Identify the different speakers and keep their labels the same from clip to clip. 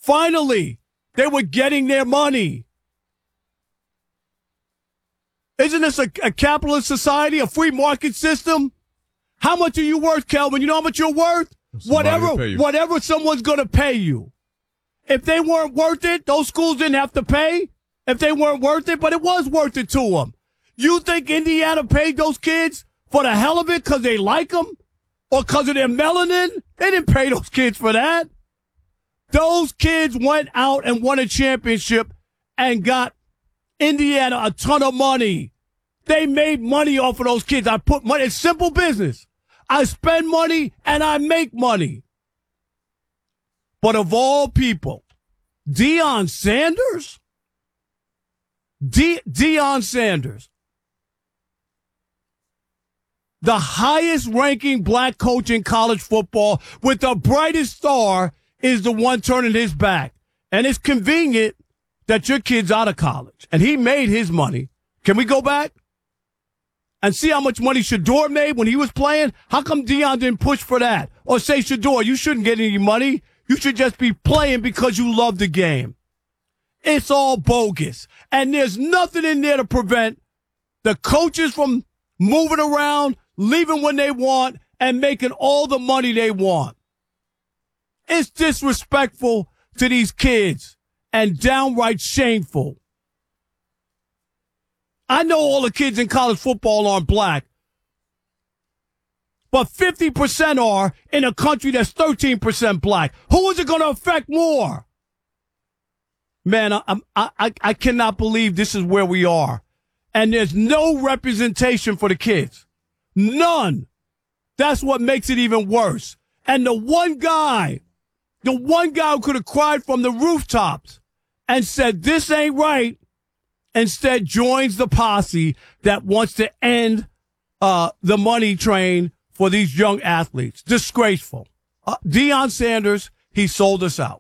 Speaker 1: Finally, they were getting their money. Isn't this a capitalist society, a free market system? How much are you worth, Kelvin? You know how much you're worth? Whatever someone's going to pay you. If they weren't worth it, those schools didn't have to pay. If they weren't worth it, but it was worth it to them. You think Indiana paid those kids for the hell of it because they like them? Or because of their melanin? They didn't pay those kids for that. Those kids went out and won a championship and got Indiana a ton of money. They made money off of those kids. I put money. It's simple business. I spend money and I make money. But of all people, Deion Sanders? Deion Sanders. The highest ranking black coach in college football with the brightest star is the one turning his back. And it's convenient that your kid's out of college. And he made his money. Can we go back and see how much money Shedeur made when he was playing? How come Deion didn't push for that? Or say, Shedeur, you shouldn't get any money. You should just be playing because you love the game. It's all bogus. And there's nothing in there to prevent the coaches from moving around, leaving when they want, and making all the money they want. It's disrespectful to these kids and downright shameful. I know all the kids in college football aren't black, but 50% are in a country that's 13% black. Who is it going to affect more? Man, I cannot believe this is where we are. And there's no representation for the kids. None. That's what makes it even worse. And the one guy who could have cried from the rooftops and said, this ain't right, instead joins the posse that wants to end the money train for these young athletes. Disgraceful. Deion Sanders, he sold us out.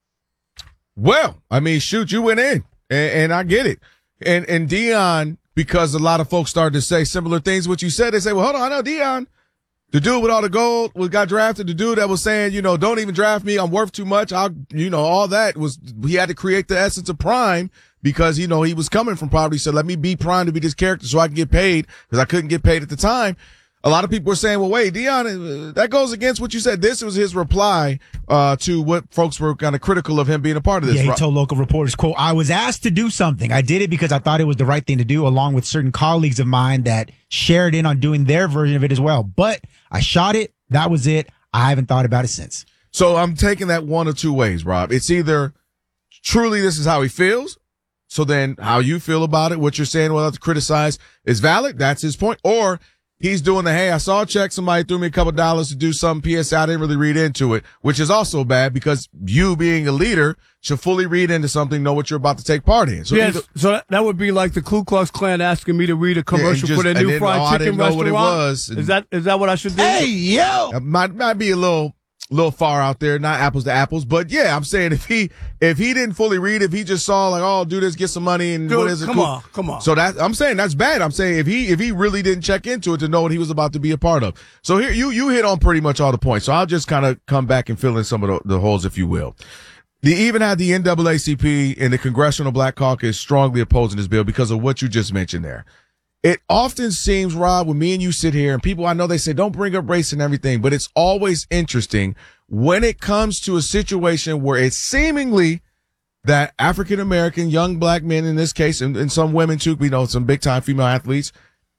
Speaker 2: Well, I mean, shoot, you went in, and I get it. And Deion, because a lot of folks started to say similar things to what you said, they say, well, hold on, I know Deion, the dude with all the gold, got drafted, the dude that was saying, don't even draft me, I'm worth too much. All that was, he had to create the essence of prime because, he was coming from poverty. So let me be prime to be this character so I can get paid because I couldn't get paid at the time. A lot of people were saying, well, wait, Deion, that goes against what you said. This was his reply to what folks were kind of critical of him being a part of this.
Speaker 3: Yeah, he told local reporters, quote, I was asked to do something. I did it because I thought it was the right thing to do, along with certain colleagues of mine that shared in on doing their version of it as well. But I shot it. That was it. I haven't thought about it since.
Speaker 2: So I'm taking that one of two ways, Rob. It's either truly this is how he feels. So then how you feel about it, what you're saying, whether to criticize is valid. That's his point. Or he's doing the, hey, I saw a check. Somebody threw me a couple dollars to do something. PSA, I didn't really read into it, which is also bad because you being a leader should fully read into something, know what you're about to take part in. So,
Speaker 1: yes, so that would be like the Ku Klux Klan asking me to read a commercial for their new fried chicken restaurant. What it was. Is that what I should do?
Speaker 3: Hey, yo!
Speaker 2: Might be a little far out there, not apples to apples, but yeah, I'm saying if he didn't fully read, if he just saw like, oh, do this, get some money, and
Speaker 1: dude,
Speaker 2: what is it?
Speaker 1: Come on.
Speaker 2: So I'm saying that's bad. I'm saying if he really didn't check into it to know what he was about to be a part of. So here you hit on pretty much all the points. So I'll just kind of come back and fill in some of the holes, if you will. They even had the NAACP and the Congressional Black Caucus strongly opposing this bill because of what you just mentioned there. It often seems, Rob, when me and you sit here and people, I know they say don't bring up race and everything, but it's always interesting when it comes to a situation where it's seemingly that African-American young black men in this case, and some women too, some big time female athletes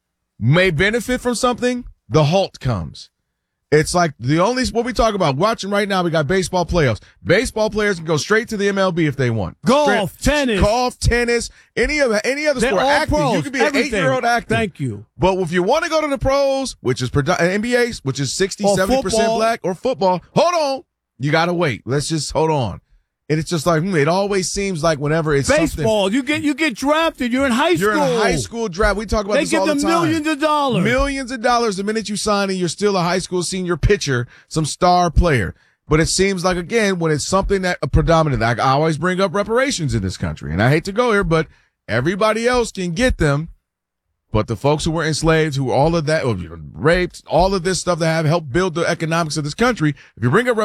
Speaker 2: may benefit from something. The halt comes. It's like what we talk about watching right now. We got baseball playoffs. Baseball players can go straight to the MLB if they want.
Speaker 1: Golf, tennis,
Speaker 2: any other sport. Acting, you could be everything. An 8-year-old actor.
Speaker 1: Thank you.
Speaker 2: But if you want to go to the pros, which is NBA, which is 60-70% black, or football, hold on. You got to wait. Let's just hold on. And it's just like, it always seems like whenever it's
Speaker 1: baseball, you get drafted. You're in high school.
Speaker 2: You're in a high school draft. We talk about this all the time.
Speaker 1: They give them millions of dollars.
Speaker 2: Millions of dollars the minute you sign and you're still a high school senior pitcher, some star player. But it seems like, again, when it's something that predominant, I always bring up reparations in this country. And I hate to go here, but everybody else can get them. But the folks who were enslaved, who all of that, raped, all of this stuff that have helped build the economics of this country, if you bring up